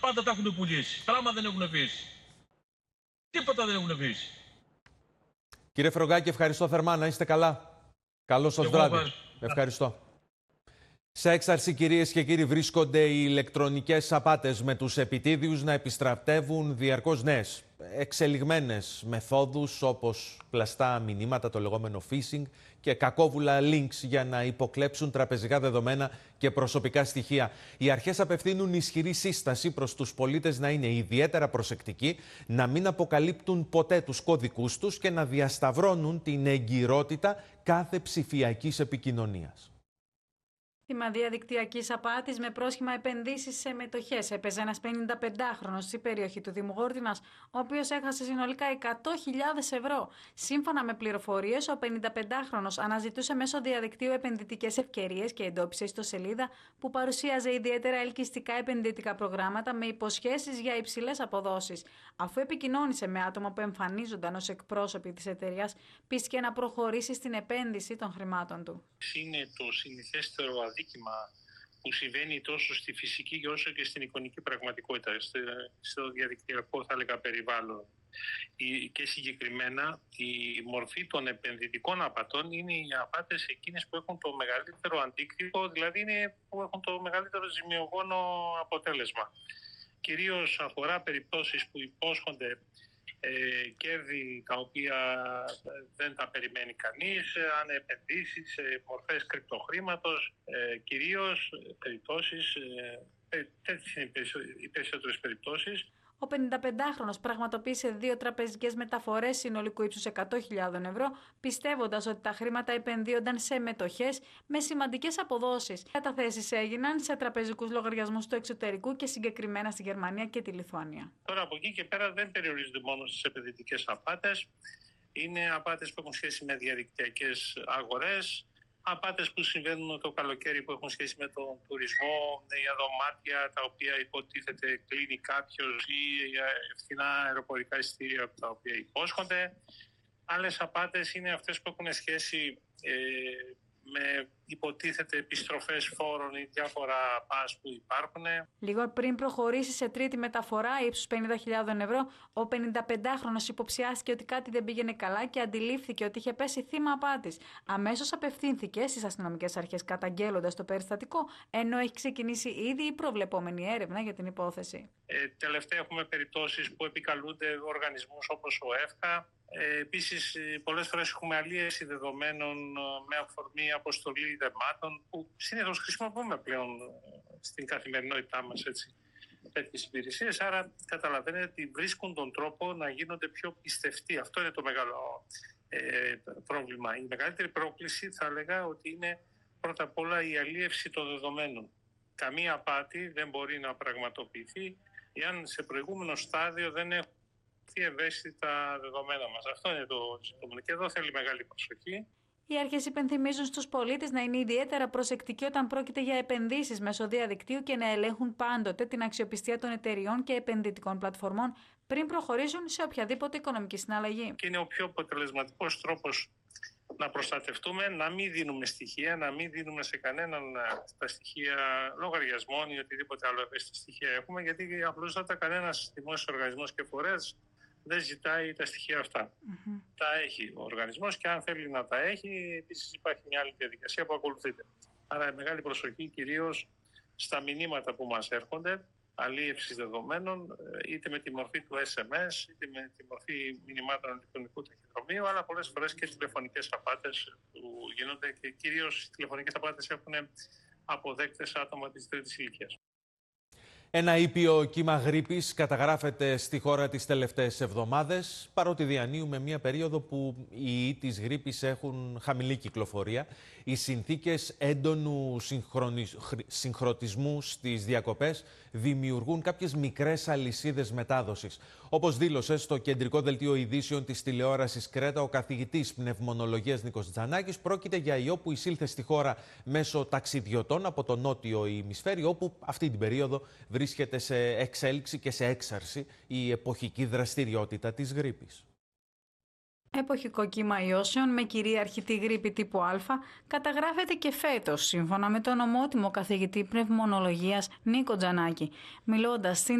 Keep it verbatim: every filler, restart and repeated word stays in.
πάντα τα έχουν πουλήσει. Τράμα δεν έχουν αφήσει. Τίποτα δεν έχουν αφήσει. Κύριε Φρογκάκη, ευχαριστώ θερμά. Να είστε καλά. Καλό σας βράδυ. Ευχαριστώ. ευχαριστώ. Σε έξαρση, κυρίες και κύριοι, βρίσκονται οι ηλεκτρονικές απάτες, με τους επιτίδιους να επιστρατεύουν διαρκώς νέες, εξελιγμένες μεθόδους, όπως πλαστά μηνύματα, το λεγόμενο phishing, και κακόβουλα links για να υποκλέψουν τραπεζικά δεδομένα και προσωπικά στοιχεία. Οι αρχές απευθύνουν ισχυρή σύσταση προς τους πολίτες να είναι ιδιαίτερα προσεκτικοί, να μην αποκαλύπτουν ποτέ τους κωδικούς τους και να διασταυρώνουν την εγκυρότητα κάθε ψηφιακής επικοινωνίας. Θύμα διαδικτυακής απάτης με πρόσχημα επενδύσεις σε μετοχές έπαιζε ένας πενηνταπεντάχρονος στην περιοχή του Δήμου Γόρδινας, ο οποίος έχασε συνολικά εκατό χιλιάδες ευρώ. Σύμφωνα με πληροφορίες, ο πενηνταπεντάχρονος αναζητούσε μέσω διαδικτύου επενδυτικές ευκαιρίες και εντόπισε ιστοσελίδα που παρουσίαζε ιδιαίτερα ελκυστικά επενδυτικά προγράμματα με υποσχέσεις για υψηλές αποδόσεις. Αφού επικοινώνησε με άτομα που εμφανίζονταν ως εκπρόσωποι της εταιρείας, πίστηκε να προχωρήσει στην επένδυση των χρημάτων του. Είναι το συνηθέστερο αδίκημα που συμβαίνει τόσο στη φυσική όσο και στην εικονική πραγματικότητα, στο διαδικτυακό, θα έλεγα, περιβάλλον. Και συγκεκριμένα η μορφή των επενδυτικών απατών είναι οι απάτες εκείνες που έχουν το μεγαλύτερο αντίκτυπο, δηλαδή είναι που έχουν το μεγαλύτερο ζημιογόνο αποτέλεσμα. Κυρίως αφορά περιπτώσεις που υπόσχονται Ε, κέρδη τα οποία δεν τα περιμένει κανείς, αν επενδύσεις σε μορφές κρυπτοχρήματος, ε, κυρίως περιπτώσεις, ε, τέτοιες είναι οι περισσότερες περιπτώσεις. Ο πενηνταπεντάχρονος πραγματοποίησε δύο τραπεζικές μεταφορές συνολικού ύψους εκατό χιλιάδες ευρώ, πιστεύοντας ότι τα χρήματα επενδύονταν σε μετοχές με σημαντικές αποδόσεις. Οι καταθέσεις έγιναν σε τραπεζικούς λογαριασμούς του εξωτερικού και συγκεκριμένα στη Γερμανία και τη Λιθουανία. Τώρα από εκεί και πέρα δεν περιορίζονται μόνο στις επενδυτικές απάτες. Είναι απάτες που έχουν σχέση με διαδικτυακές αγορές, απάτες που συμβαίνουν το καλοκαίρι που έχουν σχέση με τον τουρισμό, για δωμάτια τα οποία υποτίθεται κλείνει κάποιος ή φθηνά αεροπορικά εισιτήρια τα οποία υπόσχονται. Άλλες απάτες είναι αυτές που έχουν σχέση ε, με υποτίθεται επιστροφές φόρων ή διάφορα πας που υπάρχουν. Λίγο πριν προχωρήσει σε τρίτη μεταφορά ύψους πενήντα χιλιάδες ευρώ, ο πενηνταπεντάχρονος υποψιάστηκε ότι κάτι δεν πήγαινε καλά και αντιλήφθηκε ότι είχε πέσει θύμα απάτης. Αμέσως απευθύνθηκε στις αστυνομικές αρχές καταγγέλλοντας το περιστατικό, ενώ έχει ξεκινήσει ήδη η προβλεπόμενη έρευνα για την υπόθεση. Ε, τελευταία έχουμε περιπτώσεις που επικαλούνται οργανισμούς όπως ο ΕΦΚΑ. Ε, επίσης, πολλές φορές έχουμε αλίευση δεδομένων με αφορμή αποστολή δεμάτων που συνήθως χρησιμοποιούμε πλέον στην καθημερινότητά μας, έτσι, τέτοιες υπηρεσίες. Άρα καταλαβαίνετε ότι βρίσκουν τον τρόπο να γίνονται πιο πιστευτοί. Αυτό είναι το μεγάλο ε, πρόβλημα. Η μεγαλύτερη πρόκληση θα έλεγα ότι είναι πρώτα απ' όλα η αλίευση των δεδομένων. Καμία απάτη δεν μπορεί να πραγματοποιηθεί εάν σε προηγούμενο στάδιο δεν έχουν ευαίσθητα δεδομένα μας. Αυτό είναι το ζητούμενο και εδώ θέλει μεγάλη προσοχή. Οι αρχές υπενθυμίζουν στους πολίτες να είναι ιδιαίτερα προσεκτικοί όταν πρόκειται για επενδύσεις μέσω διαδικτύου και να ελέγχουν πάντοτε την αξιοπιστία των εταιριών και επενδυτικών πλατφορμών πριν προχωρήσουν σε οποιαδήποτε οικονομική συναλλαγή. Και είναι ο πιο αποτελεσματικός τρόπος να προστατευτούμε, να μην δίνουμε στοιχεία, να μην δίνουμε σε κανέναν τα στοιχεία λογαριασμών ή οτιδήποτε άλλο ευαίσθητα στοιχεία έχουμε, γιατί απλούστατα κανένας δημόσιος οργανισμός και φορέας δεν ζητάει τα στοιχεία αυτά. Mm-hmm. Τα έχει ο οργανισμός και αν θέλει να τα έχει, επίσης υπάρχει μια άλλη διαδικασία που ακολουθείται. Άρα μεγάλη προσοχή κυρίως στα μηνύματα που μας έρχονται, αλίευσης δεδομένων, είτε με τη μορφή του ες εμ ες, είτε με τη μορφή μηνυμάτων ηλεκτρονικού ταχυδρομείου, αλλά πολλές φορές και τηλεφωνικές απάτες που γίνονται και κυρίως οι τηλεφωνικές απάτες έχουν αποδέκτες άτομα της τρίτης ηλικίας. Ένα ήπιο κύμα γρίπης καταγράφεται στη χώρα τις τελευταίες εβδομάδες, παρότι διανύουμε μια περίοδο που οι ιοί της γρίπης έχουν χαμηλή κυκλοφορία. Οι συνθήκες έντονου συγχρονισμού στις διακοπές δημιουργούν κάποιες μικρές αλυσίδες μετάδοσης. Όπως δήλωσε στο κεντρικό δελτίο ειδήσεων της τηλεόρασης Κρέτα ο καθηγητής πνευμονολογίας Νίκος Τζανάκης, πρόκειται για ιό που εισήλθε στη χώρα μέσω ταξιδιωτών από το νότιο ημισφαίριο, όπου αυτή την περίοδο βρίσκεται σε εξέλιξη και σε έξαρση η εποχική δραστηριότητα της γρίπης. Εποχικό κύμα ιώσεων με κυρίαρχη τη γρίπη τύπου Α καταγράφεται και φέτος, σύμφωνα με τον ομότιμο καθηγητή πνευμονολογίας Νίκο Τζανάκη. Μιλώντας στην